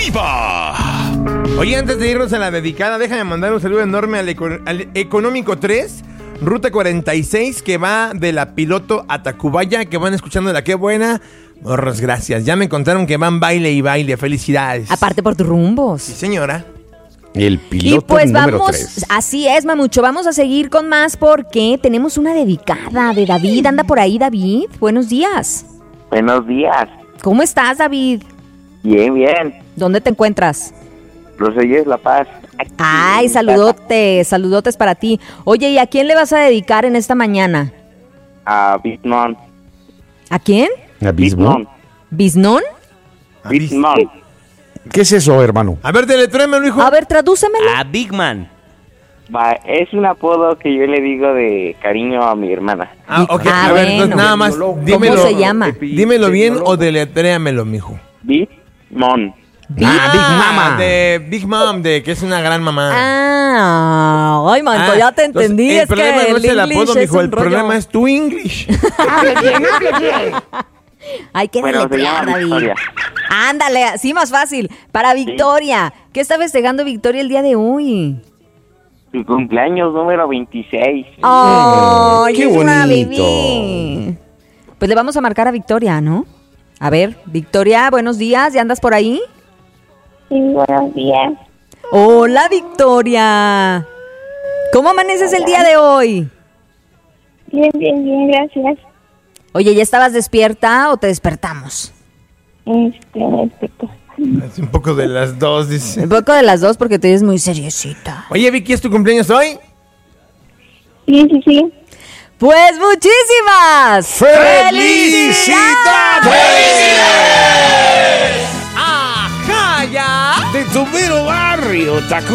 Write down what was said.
Viva. Oye, antes de irnos a la dedicada, déjame mandar un saludo enorme al Económico 3, Ruta 46, que va de la Piloto a Tacubaya, que van escuchando la Qué Buena. Morros, gracias. Ya me contaron que van baile y baile. Felicidades. Aparte por tus rumbos. Sí, señora. El piloto y pues número vamos, 3. así es, Mamucho, vamos a seguir con más porque tenemos una dedicada de David. Anda por ahí, David. Buenos días. Buenos días. ¿Cómo estás, David? Bien, bien. ¿Dónde te encuentras? Roselles La Paz. Ay, saludotes para ti. Oye, ¿y a quién le vas a dedicar en esta mañana? A Bitmon. ¿A quién? ¿Abismo? ¿Biznón? Bitmon. ¿Qué es eso, hermano? A ver, deletréamelo, hijo. A ver, tradúcemelo. A Big Man. Es un apodo que yo le digo de cariño a mi hermana. Ok. Ah, A ver, bueno. entonces, nada más. ¿Cómo Dímelo, se llama? Dímelo bien o deletréamelo, mijo. Bitmon. Big Mama. De Big Mom, de que es una gran mamá. Ay, manco, ya te entonces, entendí. El Es problema que no es el English apodo, es mijo. un El rollo. problema es tu English. Hay que Bueno, se deletrear, llama David. Victoria. Ándale, así más fácil. Para Victoria. ¿Qué está festejando Victoria el día de hoy? Su cumpleaños número 26. ¡Ay, qué es una bonito! bebé! Pues le vamos a marcar a Victoria, ¿no? A ver, Victoria, buenos días. ¿Ya andas por ahí? Sí, buenos días. Hola, Victoria. ¿Cómo amaneces el día de hoy? Bien, bien, bien, gracias. Oye, ¿ya estabas despierta o te despertamos? Perfecto. Es un poco de las dos, dice. Un poco de las dos porque tú eres muy seriosita. Oye, Vicky, ¿es tu cumpleaños hoy? Sí, sí, sí. Pues muchísimas ¡Felicidades! ¡Ajá, ya! De tu mero barrio, Tacu.